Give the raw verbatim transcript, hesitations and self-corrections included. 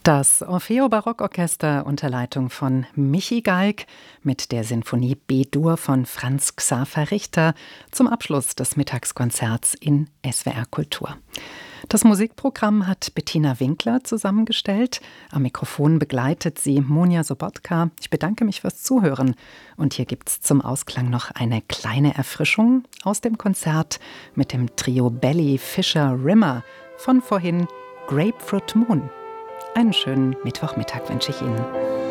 Das Orfeo-Barockorchester unter Leitung von Michi Galk mit der Sinfonie B-Dur von Franz Xaver Richter zum Abschluss des Mittagskonzerts in S W R Kultur. Das Musikprogramm hat Bettina Winkler zusammengestellt. Am Mikrofon begleitet sie Monja Sobotka. Ich bedanke mich fürs Zuhören. Und hier gibt's zum Ausklang noch eine kleine Erfrischung aus dem Konzert mit dem Trio Belly Fischer Rimmer von vorhin Grapefruit Moon. Einen schönen Mittwochmittag wünsche ich Ihnen.